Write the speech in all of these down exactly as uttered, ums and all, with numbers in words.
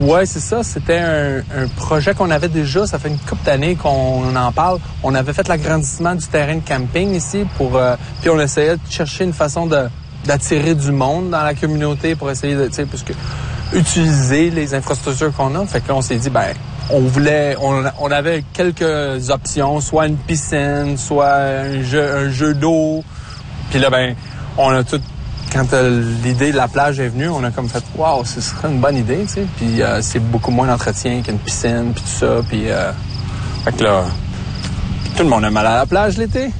Oui, c'est ça. C'était un, un projet qu'on avait déjà. Ça fait une couple d'années qu'on en parle. On avait fait l'agrandissement du terrain de camping ici pour, euh, puis on essayait de chercher une façon de d'attirer du monde dans la communauté pour essayer de, tu sais, parce que utiliser les infrastructures qu'on a. Fait qu'on s'est dit, ben, on voulait, on, on avait quelques options, soit une piscine, soit un jeu, un jeu d'eau. Puis là, ben, on a tout. Quand euh, l'idée de la plage est venue, on a comme fait, waouh, ce serait une bonne idée, tu sais. Puis euh, c'est beaucoup moins d'entretien qu'une piscine, puis tout ça. Puis, euh, fait que là, tout le monde aime aller à la plage l'été.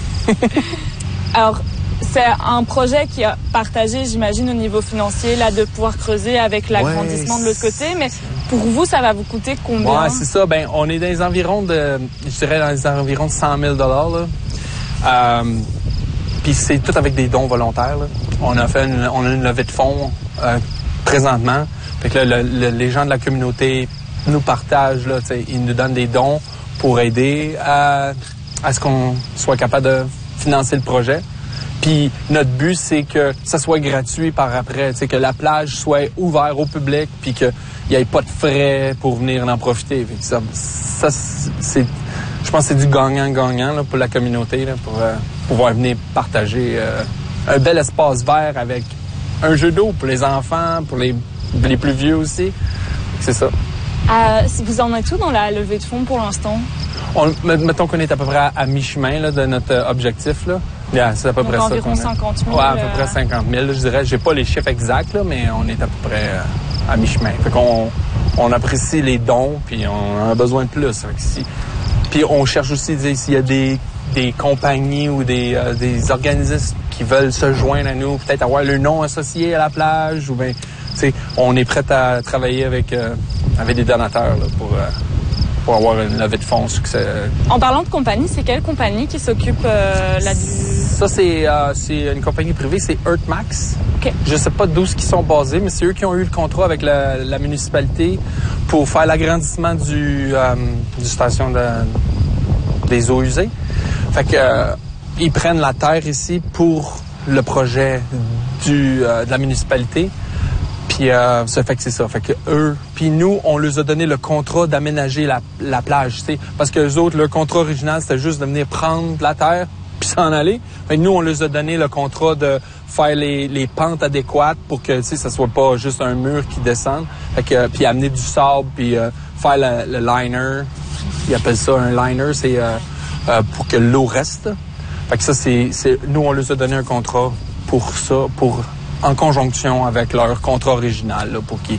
Alors, c'est un projet qui a partagé, j'imagine, au niveau financier, là, de pouvoir creuser avec l'agrandissement ouais, de l'autre côté. Mais pour vous, ça va vous coûter combien? Ouais, c'est ça. Ben, on est dans les environs de, je dirais, dans les environs de cent mille dollars, là. Euh, Puis c'est tout avec des dons volontaires, là. On a fait une, on a une levée de fonds euh, présentement. Fait que là, le, le, les gens de la communauté nous partagent, là, ils nous donnent des dons pour aider à, à ce qu'on soit capable de financer le projet. Puis notre but, c'est que ça soit gratuit par après, que la plage soit ouverte au public, puis qu'il n'y ait pas de frais pour venir en profiter. Fait que ça, ça c'est, je pense que c'est du gagnant-gagnant là, pour la communauté, là, pour euh, pouvoir venir partager euh, un bel espace vert avec un jeu d'eau pour les enfants, pour les, les plus vieux aussi. C'est ça. Euh, vous en êtes où dans la levée de fonds pour l'instant? On, mettons qu'on est à peu près à, à mi-chemin là, de notre euh, objectif. Là. Yeah, c'est à peu Donc près ça. Environ cinquante mille. Ouais, à peu près cinquante mille. Je dirais, j'ai pas les chiffres exacts, là, mais on est à peu près euh, à mi-chemin. Fait qu'on on apprécie les dons, puis on en a besoin de plus. Fait que si, puis on cherche aussi s'il y a des, des compagnies ou des, euh, des organismes qui veulent se joindre à nous, peut-être avoir le nom associé à la plage, ou bien, tu sais, on est prêt à travailler avec, euh, avec des donateurs là, pour. Euh, pour avoir une levée de fonds succès. En parlant de compagnie, c'est quelle compagnie qui s'occupe euh, là du... Ça, c'est, euh, c'est une compagnie privée, c'est EarthMax. Okay. Je sais pas d'où ils sont basés, mais c'est eux qui ont eu le contrat avec la, la municipalité pour faire l'agrandissement du, euh, du station de, des eaux usées. Fait que euh, ils prennent la terre ici pour le projet du, euh, de la municipalité. Puis euh, ça fait que c'est ça. Fait que eux, puis nous, on leur a donné le contrat d'aménager la, la plage, tu sais, parce que les autres, leur contrat original, c'était juste de venir prendre la terre puis s'en aller. Fait que nous, on leur a donné le contrat de faire les, les pentes adéquates pour que, tu sais, ça soit pas juste un mur qui descend. Fait que puis amener du sable puis euh, faire le, le liner. Ils appellent ça un liner, c'est euh, euh, pour que l'eau reste. Fait que ça, c'est, c'est nous, on leur a donné un contrat pour ça, pour en conjonction avec leur contrat original là, pour qu'ils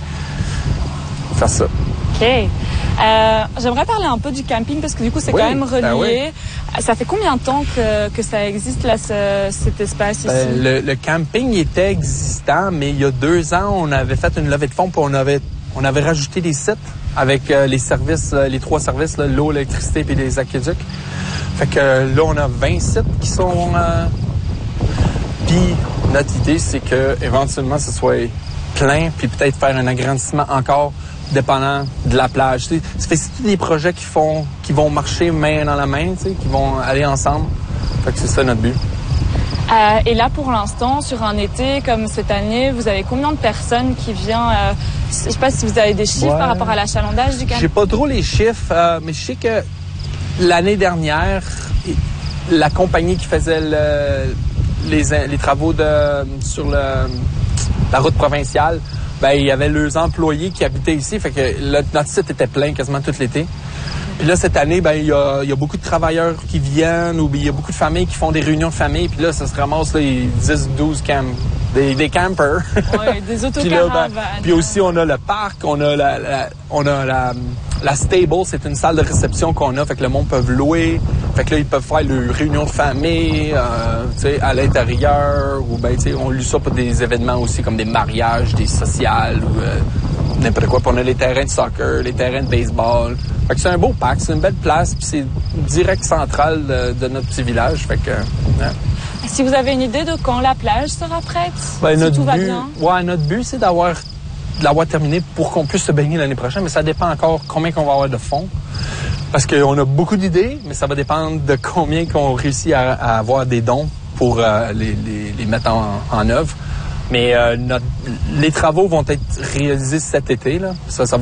fassent ça. OK. Euh, j'aimerais parler un peu du camping parce que du coup, c'est oui, quand même relié. Ben oui. Ça fait combien de temps que, que ça existe, là, ce, cet espace ben, ici? Le, le camping était existant, mais il y a deux ans, on avait fait une levée de fonds puis on avait, on avait rajouté des sites avec euh, les services, euh, les trois services, là, l'eau, l'électricité et les aqueducs. Fait que euh, là, on a vingt sites qui sont... Euh, puis notre idée, c'est que éventuellement, ce soit plein, puis peut-être faire un agrandissement encore dépendant de la plage. Tu sais, ça fait c'est des projets qui font, qui vont marcher main dans la main, tu sais, qui vont aller ensemble. Fait que c'est ça notre but. Euh, et là, pour l'instant, sur un été comme cette année, vous avez combien de personnes qui viennent? Euh, je sais pas si vous avez des chiffres ouais. par rapport à l'achalandage du camping. J'ai pas trop les chiffres, euh, mais je sais que l'année dernière, la compagnie qui faisait le Les, les travaux de, sur le, la route provinciale, ben, il y avait leurs employés qui habitaient ici. Fait que le, notre site était plein quasiment tout l'été. Puis là, cette année, ben, il y a, il y a beaucoup de travailleurs qui viennent ou il y a beaucoup de familles qui font des réunions de famille. Puis là, ça se ramasse là, dix, douze camps, des, des campers. Oui, des autocaravanes. Puis, ben, puis aussi, on a le parc, on a la, la, on a la, la stable, c'est une salle de réception qu'on a. Fait que le monde peut louer. Fait que là, ils peuvent faire leurs réunions de famille, euh, tu sais, à l'intérieur. Ou ben, tu sais, on loue ça pour des événements aussi comme des mariages, des sociales ou euh, n'importe quoi. Puis on a les terrains de soccer, les terrains de baseball. Fait que c'est un beau parc, c'est une belle place. Puis c'est direct central de, de notre petit village. Fait que... Hein. Si vous avez une idée de quand la plage sera prête, ben, si notre tout va but, bien? Ouais, notre but, c'est d'avoir de l'avoir terminé pour qu'on puisse se baigner l'année prochaine. Mais ça dépend encore combien qu'on va avoir de fonds. Parce qu'on a beaucoup d'idées, mais ça va dépendre de combien qu'on réussit à, à avoir des dons pour euh, les, les, les mettre en, en œuvre. Mais euh, notre, les travaux vont être réalisés cet été. Là. Ça, ça va